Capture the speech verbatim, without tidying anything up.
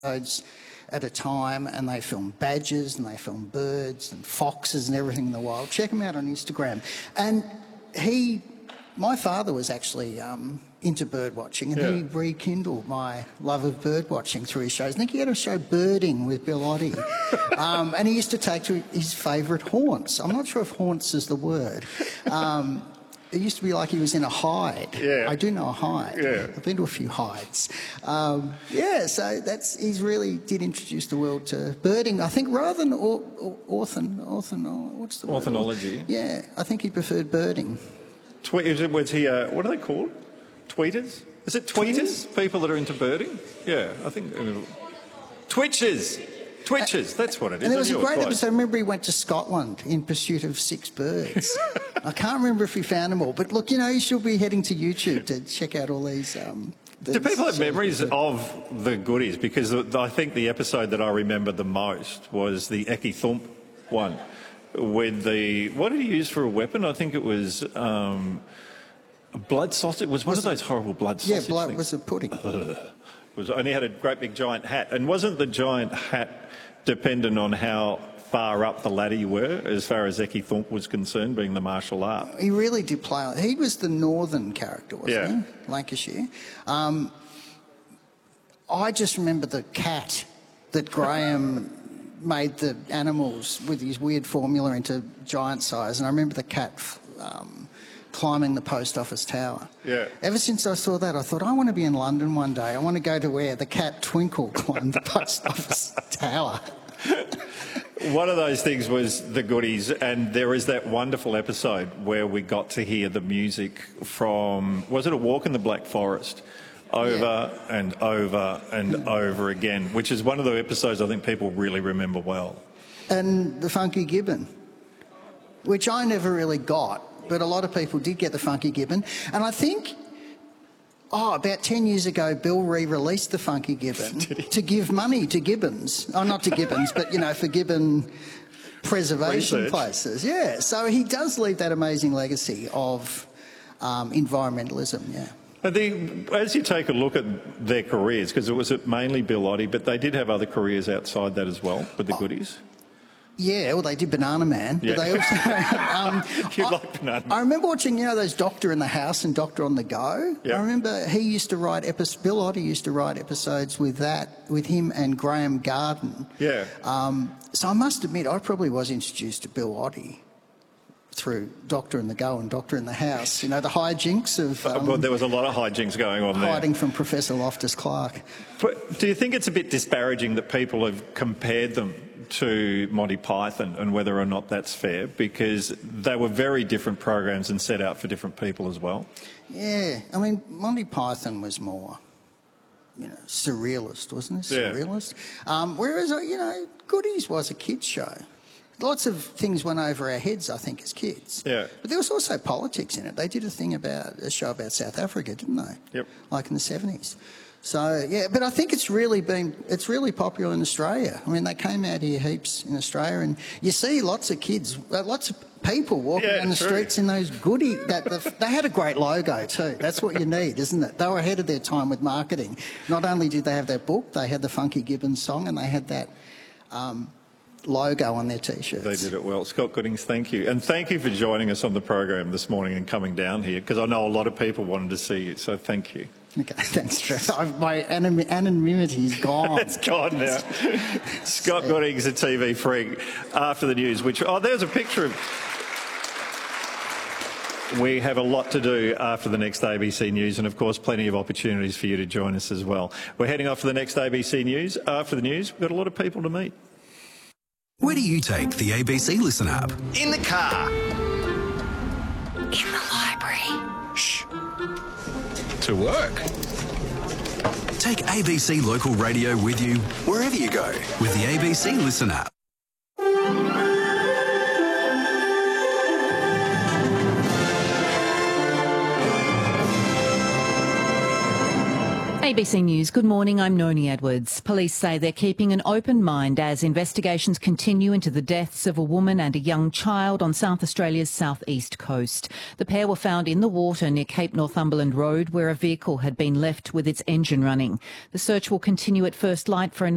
episodes at a time, and they film badgers and they film birds and foxes and everything in the wild. Check them out on Instagram. And he, my father was actually um, into bird watching, and yeah. he rekindled my love of bird watching through his shows. I think he had a show, Birding, with Bill Oddie, um, and he used to take to his favourite haunts. I'm not sure if haunts is the word. Um, It used to be like he was in a hide. Yeah. I do know a hide. Yeah. I've been to a few hides. Um, yeah, so that's he's really did introduce the world to birding. I think rather than or, or, orthan, orthan, what's the word? Ornithology. Yeah, I think he preferred birding. Tweet, was he, uh, what are they called? Tweeters? Is it tweeters? tweeters? People that are into birding? Yeah, I think... Uh, Twitchers! Twitchers, that's what it is. And there was a great episode. I remember he went to Scotland in pursuit of six birds. I can't remember if he found them all, but look, you know, you should be heading to YouTube to check out all these. Um, Do people have memories of the goodies? Because I think the episode that I remember the most was the Ecky Thump one with the, what did he use for a weapon? I think it was um, a blood sausage. It was one was of those horrible blood sausage Yeah, blood things. was a pudding. Ugh. It was, only had a great big giant hat. And wasn't the giant hat dependent on how far up the ladder you were, as far as Ecky Thump was concerned, being the martial art? He really did play. He was the northern character, wasn't yeah. he? Lancashire. Um, I just remember the cat that Graham made the animals with his weird formula into giant size, and I remember the cat um, climbing the post office tower. Yeah. Ever since I saw that, I thought, I want to be in London one day. I want to go to where the cat Twinkle climbed the post office tower. One of those things was the goodies, and there is that wonderful episode where we got to hear the music from, was it A Walk in the Black Forest? Over yeah. and over and over again, which is one of the episodes I think people really remember well. And the Funky Gibbon, which I never really got, but a lot of people did get the Funky Gibbon. And I think, oh, about ten years ago, Bill re-released the Funky Gibbon to give money to gibbons. Oh, not to gibbons, but, you know, for gibbon preservation Research. places. Yeah, so he does leave that amazing legacy of um, environmentalism, yeah. The, as you take a look at their careers, because it was mainly Bill Oddie, but they did have other careers outside that as well, with the goodies. Yeah, well, they did Banana Man. Yeah. But they also, um, you I, like Banana Man. I remember watching, you know, those Doctor in the House and Doctor on the Go. Yep. I remember he used to write episodes, Bill Oddie used to write episodes with that, with him and Graham Garden. Yeah. Um, so I must admit, I probably was introduced to Bill Oddie through Doctor in the Go and Doctor in the House. You know, the hijinks of... Um, well, there was a lot of hijinks going on there. Hiding from Professor Loftus-Clark. But do you think it's a bit disparaging that people have compared them to Monty Python, and whether or not that's fair? Because they were very different programs and set out for different people as well. Yeah. I mean, Monty Python was more, you know, surrealist, wasn't it? Yeah. Surrealist. Um, whereas, uh, you know, Goodies was a kids' show. Lots of things went over our heads, I think, as kids. Yeah. But there was also politics in it. They did a thing about, a show about South Africa, didn't they? Yep. Like in the seventies. So, yeah, but I think it's really been, it's really popular in Australia. I mean, they came out here heaps in Australia, and you see lots of kids, uh, lots of people walking yeah, down the true. streets in those goodie, that the, they had a great logo too. That's what you need, isn't it? They were ahead of their time with marketing. Not only did they have that book, they had the Funky Gibbons song, and they had that... Um, logo on their T-shirts. They did it well. Scott Goodings, thank you. And thank you for joining us on the program this morning and coming down here, because I know a lot of people wanted to see you, so thank you. Okay, thanks, Trev. My anonymity is gone. It's gone now. Scott Goodings, a T V freak, after the news, which, oh, there's a picture of... We have a lot to do after the next A B C News, and of course plenty of opportunities for you to join us as well. We're heading off to the next A B C News. After the news, we've got a lot of people to meet. Where do you take the A B C Listen app? In the car. In the library. Shh. To work. Take A B C Local Radio with you wherever you go with the A B C Listen app. A B C News, good morning, I'm Noni Edwards. Police say they're keeping an open mind as investigations continue into the deaths of a woman and a young child on South Australia's southeast coast. The pair were found in the water near Cape Northumberland Road, where a vehicle had been left with its engine running. The search will continue at first light for another